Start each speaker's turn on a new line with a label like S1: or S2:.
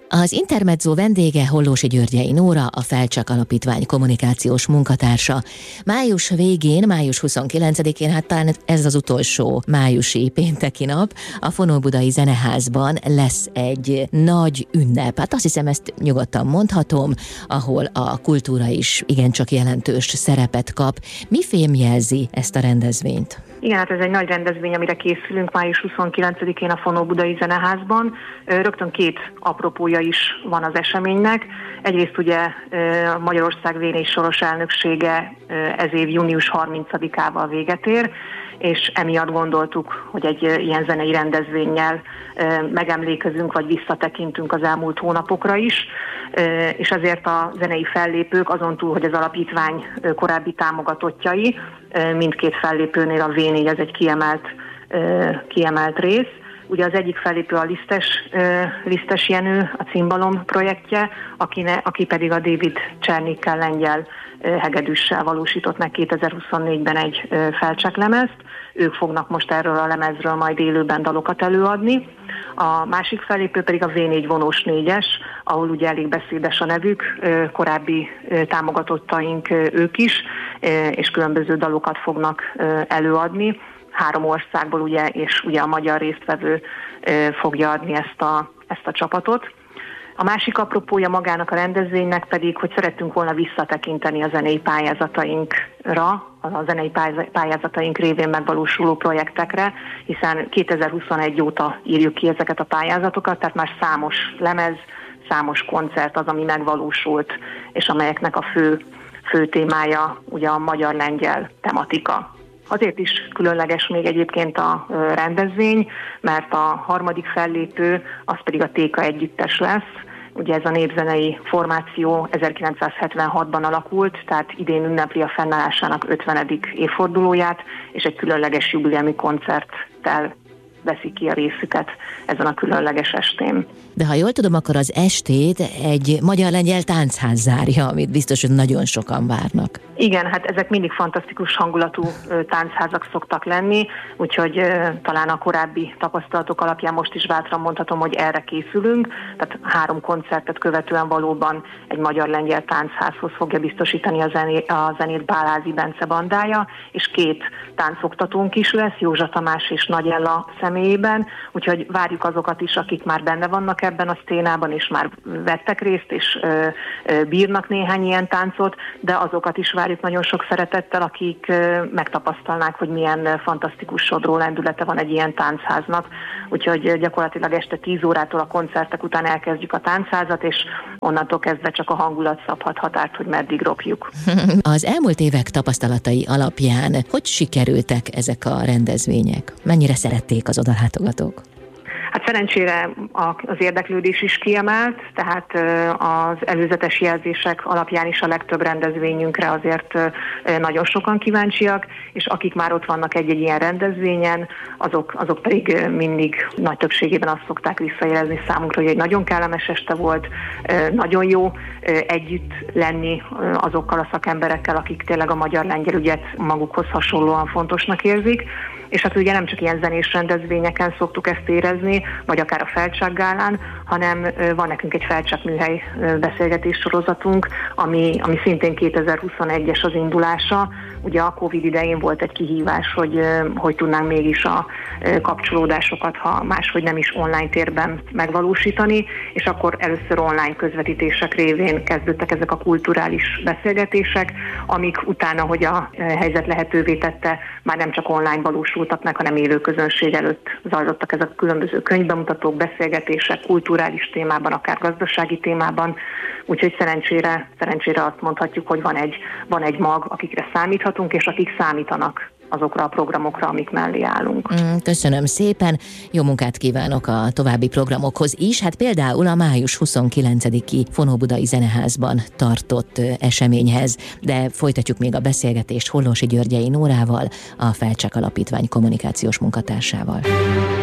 S1: Az Intermezzo vendége Hollósy Györgyei Nóra, a Felcsak Alapítvány kommunikációs munkatársa. Május végén, május 29-én, hát talán ez az utolsó májusi pénteki nap, a Fonóbudai Zeneházban lesz egy nagy ünnep. Hát azt hiszem, ezt nyugodtan mondhatom, ahol a kultúra is igencsak jelentős szerepet kap. Mi fémjelzi ezt a rendezvényt?
S2: Igen, hát ez egy nagy rendezvény, amire készülünk május 29-én a Fonóbudai Zeneházban. Rögtön két apropója is van az eseménynek. Egyrészt ugye Magyarország V4 soros elnöksége ez év június 30-ával véget ér, és emiatt gondoltuk, hogy egy ilyen zenei rendezvénnyel megemlékezünk, vagy visszatekintünk az elmúlt hónapokra is, és ezért a zenei fellépők azon túl, hogy az alapítvány korábbi támogatottjai, mindkét fellépőnél a V4 ez egy kiemelt rész. Ugye az egyik fellépő a Lisztes Jenő, a cimbalom projektje, aki pedig a David Csernyikkel, lengyel hegedűssel valósított meg 2024-ben egy felcseklemezt. Ők fognak most erről a lemezről majd élőben dalokat előadni. A másik fellépő pedig a V4 vonós 4-es, ahol ugye elég beszédes a nevük, korábbi támogatottaink ők is, és különböző dalokat fognak előadni. 3 országból ugye, és ugye a magyar résztvevő fogja adni ezt a csapatot. A másik apropója magának a rendezvénynek pedig, hogy szerettünk volna visszatekinteni a zenei pályázatainkra, a zenei pályázataink révén megvalósuló projektekre, hiszen 2021 óta írjuk ki ezeket a pályázatokat, tehát már számos lemez, számos koncert az, ami megvalósult, és amelyeknek a fő témája ugye a magyar-lengyel tematika. Azért is különleges még egyébként a rendezvény, mert a harmadik fellépő az pedig a Téka együttes lesz. Ugye ez a népzenei formáció 1976-ban alakult, tehát idén ünnepli a fennállásának 50. évfordulóját, és egy különleges jubileumi koncerttel veszik ki a részüket ezen a különleges estén.
S1: De ha jól tudom, akkor az estét egy magyar-lengyel táncház zárja, amit biztos, hogy nagyon sokan várnak.
S2: Igen, hát ezek mindig fantasztikus hangulatú táncházak szoktak lenni, úgyhogy talán a korábbi tapasztalatok alapján most is bátran mondhatom, hogy erre készülünk. Tehát 3 koncertet követően valóban egy magyar-lengyel táncházhoz fogja biztosítani a zenét Bálázi Bence bandája, és 2 táncoktatónk is lesz, Józsa Tamás és Nagy Ella személyében, úgyhogy várjuk azokat is, akik már benne vannak ebben a szténában, és már vettek részt, és bírnak néhány ilyen táncot, de azokat is várjuk nagyon sok szeretettel, akik megtapasztalnák, hogy milyen fantasztikus sodró lendülete van egy ilyen táncháznak. Úgyhogy gyakorlatilag este 10 órától a koncertek után elkezdjük a táncházat, és onnantól kezdve csak a hangulat szabhat határt, hogy meddig ropjuk.
S1: Az elmúlt évek tapasztalatai alapján hogy sikerültek ezek a rendezvények? Mennyire szerették az odalátogatók?
S2: Hát szerencsére az érdeklődés is kiemelt, tehát az előzetes jelzések alapján is a legtöbb rendezvényünkre azért nagyon sokan kíváncsiak, és akik már ott vannak egy-egy ilyen rendezvényen, azok pedig mindig nagy többségében azt szokták visszajelezni számunkra, hogy egy nagyon kellemes este volt, nagyon jó együtt lenni azokkal a szakemberekkel, akik tényleg a magyar-lengyel ügyet magukhoz hasonlóan fontosnak érzik. És hát ugye nem csak ilyen zenés rendezvényeken szoktuk ezt érezni, vagy akár a Felcsak Gálán, hanem van nekünk egy Felcsak műhely beszélgetés sorozatunk, ami szintén 2021-es az indulása. Ugye a Covid idején volt egy kihívás, hogy tudnánk mégis a kapcsolódásokat, ha máshogy nem is online térben megvalósítani, és akkor először online közvetítések révén kezdődtek ezek a kulturális beszélgetések, amik utána, hogy a helyzet lehetővé tette, már nem csak online valósultak meg, hanem élő közönség előtt zajlottak ezek a különböző könyvbemutatók, beszélgetések, kulturális témában, akár gazdasági témában. Úgyhogy szerencsére azt mondhatjuk, hogy van egy mag, akikre számíthatunk, és akik számítanak azokra a programokra, amik mellé állunk.
S1: Köszönöm szépen, jó munkát kívánok a további programokhoz is. Hát például a május 29-i Fonóbudai Zeneházban tartott eseményhez, de folytatjuk még a beszélgetést Hollósy Györgyei Nórával, a Felcsak Alapítvány kommunikációs munkatársával.